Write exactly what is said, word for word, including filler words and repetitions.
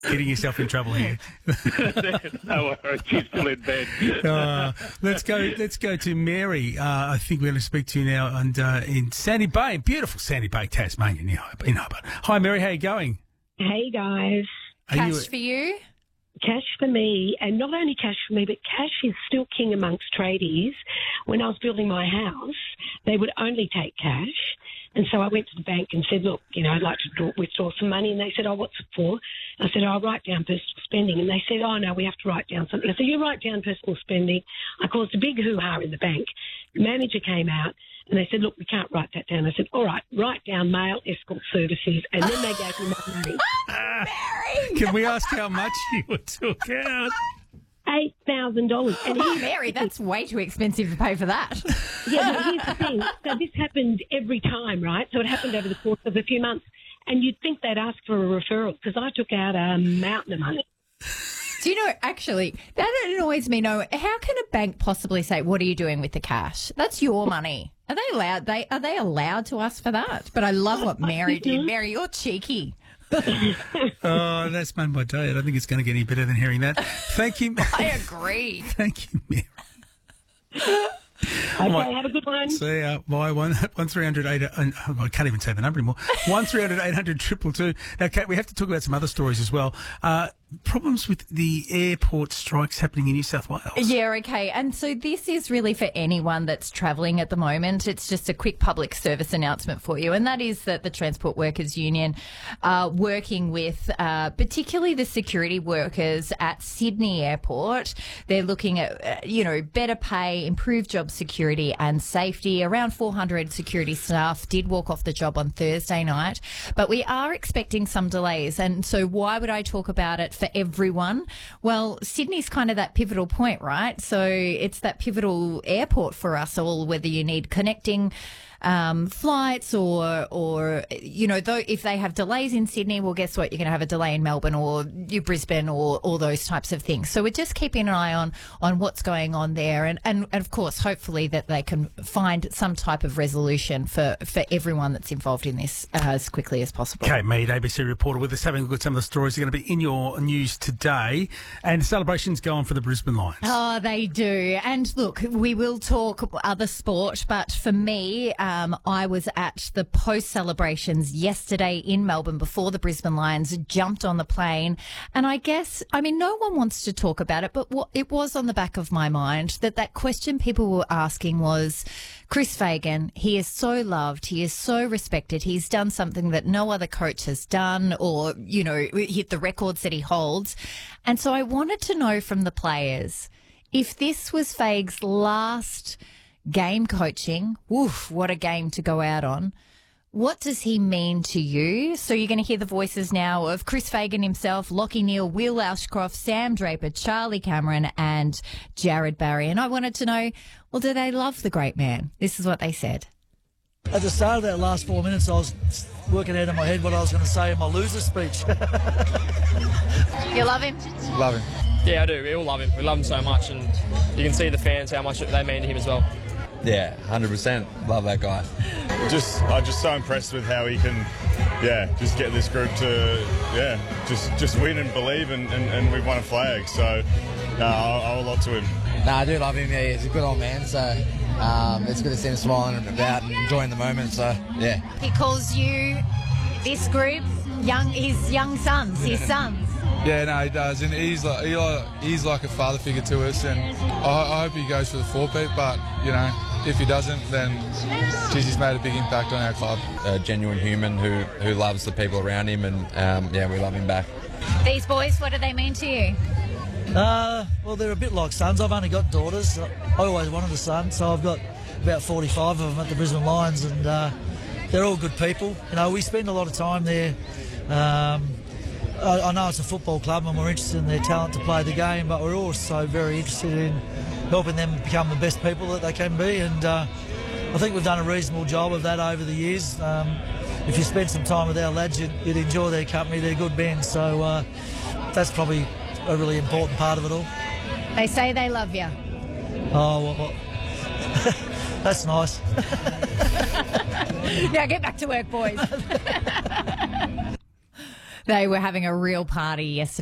Getting yourself in trouble here. No worries, she's still in bed. uh, let's go. Let's go to Mary. Uh, I think we're going to speak to you now, and uh, in Sandy Bay, beautiful Sandy Bay, Tasmania. You know, you know, but hi, Mary. How you going? Hey, guys. Are Cash you, for you? Cash for me, and not only cash for me, but cash is still king amongst tradies. When I was building my house, they would only take cash. And so I went to the bank and said, look, you know, I'd like to draw, withdraw some money. And they said, oh, what's it for? I said, oh, I'll write down personal spending. And they said, oh, no, we have to write down something. I said, you write down personal spending. I caused a big hoo-ha in the bank. The manager came out and they said, look, we can't write that down. I said, all right, write down mail escort services. And then they gave me my money. Mary! Can we ask how much you took out? eight thousand dollars. And Oh, here's Mary, that's way too expensive to pay for that. Yeah, but here's the thing. So this happened every time, right? So it happened over the course of a few months. And you'd think they'd ask for a referral because I took out a mountain of money. Do you know, actually, that annoys me. No, how can a bank possibly say, what are you doing with the cash? That's your money. Are they allowed? They Are they allowed to ask for that? But I love what Mary did. Mary, you're cheeky. Oh, that's made my day. I don't think it's going to get any better than hearing that. Thank you. I agree. Thank you, Mary. Okay, have a good one. See ya. Bye. One, one three hundred eight. Uh, I can't even say the number anymore. One three hundred eight hundred triple two. Now, Kate, we have to talk about some other stories as well. Uh, problems with the airport strikes happening in New South Wales. Yeah, okay. And so this is really for anyone that's travelling at the moment. It's just a quick public service announcement for you, and that is that the Transport Workers Union are working with uh, particularly the security workers at Sydney Airport. They're looking at, uh, you know, better pay, improved job security and safety. Around four hundred security staff did walk off the job on Thursday night, but we are expecting some delays. And so why would I talk about it for everyone? Well, Sydney's kind of that pivotal point, right? So it's that pivotal airport for us all, whether you need connecting um, flights or, or, you know, though if they have delays in Sydney, well, guess what? You're going to have a delay in Melbourne or Brisbane or all those types of things. So we're just keeping an eye on, on what's going on there. And, and, and of course, hopefully that they can find some type of resolution for, for everyone that's involved in this uh, as quickly as possible. Kate Mead, A B C reporter with us, having a look at some of the stories that are going to be in your news today. And celebrations go on for the Brisbane Lions. Oh, they do. And look, we will talk other sport, but for me, um, I was at the post-celebrations yesterday in Melbourne before the Brisbane Lions jumped on the plane. And I guess, I mean, no one wants to talk about it, but what, it was on the back of my mind that that question people were asking was, Chris Fagan, he is so loved, he is so respected, he's done something that no other coach has done or, you know, hit the records that he holds. And so I wanted to know from the players, if this was Fag's last game coaching, woof, what a game to go out on. What does he mean to you? So you're going to hear the voices now of Chris Fagan himself, Lachie Neale, Will Ashcroft, Sam Draper, Charlie Cameron and Jared Barry. And I wanted to know, well, do they love the great man? This is what they said. At the start of that last four minutes, I was working out in my head what I was going to say in my loser speech. You love him? Love him. Yeah, I do. We all love him. We love him so much, and you can see the fans how much they mean to him as well. Yeah, one hundred percent. Love that guy. Just, I'm just so impressed with how he can, yeah, just get this group to, yeah, just just win and believe, and, and, and we've won a flag. So, no, I owe a lot to him. No, I do love him. Yeah, he's a good old man. So, um, it's good to see him smiling about and enjoying the moment. So, yeah. He calls you, this group, young his young sons, his sons. Yeah, no, he does, and he's like, he like he's like a father figure to us, and I, I hope he goes for the four-peat, but, you know, if he doesn't, then geez, he's made a big impact on our club. A genuine human who, who loves the people around him, and, um, yeah, we love him back. These boys, what do they mean to you? Uh, well, they're a bit like sons. I've only got daughters. I always wanted a son, so I've got about forty-five of them at the Brisbane Lions, and uh, they're all good people. You know, we spend a lot of time there. Um, I, I know it's a football club and we're interested in their talent to play the game, but we're also very interested in helping them become the best people that they can be, and uh, I think we've done a reasonable job of that over the years. Um, if you spend some time with our lads, you'd, you'd enjoy their company. They're good men, so uh, that's probably a really important part of it all. They say they love you. Oh, well, well. That's nice. Now get back to work, boys. They were having a real party yesterday.